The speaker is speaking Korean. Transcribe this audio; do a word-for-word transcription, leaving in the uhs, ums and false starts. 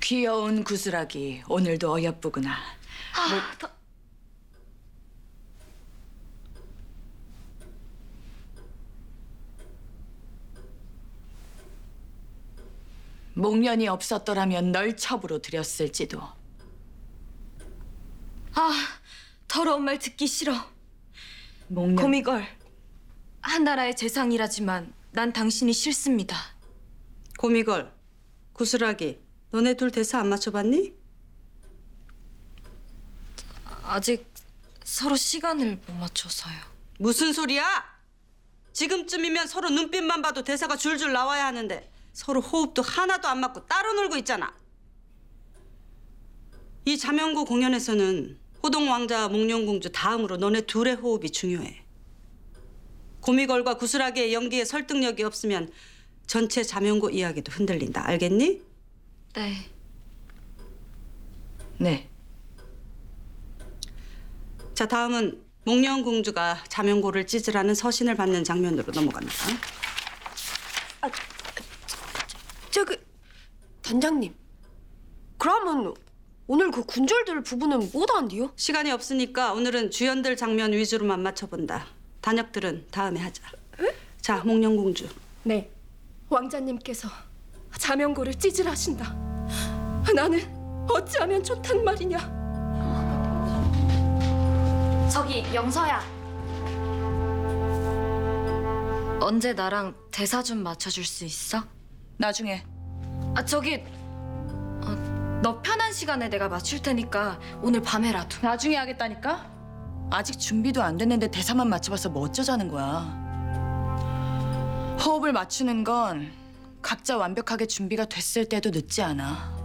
귀여운 구슬아기, 오늘도 어여쁘구나. 아, 더... 목련이 없었더라면 널 첩으로 들였을지도. 아, 더러운 말 듣기 싫어. 목련... 고미걸, 한 나라의 재상이라지만 난 당신이 싫습니다. 고미걸, 구슬아기, 너네 둘 대사 안 맞춰봤니? 아직 서로 시간을 못 맞춰서요. 무슨 소리야? 지금쯤이면 서로 눈빛만 봐도 대사가 줄줄 나와야 하는데 서로 호흡도 하나도 안 맞고 따로 놀고 있잖아. 이 자명고 공연에서는 호동 왕자와 목련공주 다음으로 너네 둘의 호흡이 중요해. 고미걸과 구슬아기의 연기에 설득력이 없으면 전체 자명고 이야기도 흔들린다. 알겠니? 네. 네. 자, 다음은 목련공주가 자명고를 찢으라는 서신을 받는 장면으로 넘어갑니다. 저기 단장님, 그러면 오늘 그 군졸들 부부는 못 한디요? 시간이 없으니까 오늘은 주연들 장면 위주로만 맞춰본다. 단역들은 다음에 하자. 에? 자, 목련공주. 네, 왕자님께서 자명고를 찌질하신다. 나는 어찌하면 좋단 말이냐. 저기 영서야. 언제 나랑 대사 좀 맞춰줄 수 있어? 나중에. 아 저기 어, 너 편한 시간에 내가 맞출 테니까 오늘 밤에라도. 나중에 하겠다니까? 아직 준비도 안 됐는데 대사만 맞춰봐서 뭐 어쩌자는 거야. 호흡을 맞추는 건 각자 완벽하게 준비가 됐을 때도 늦지 않아.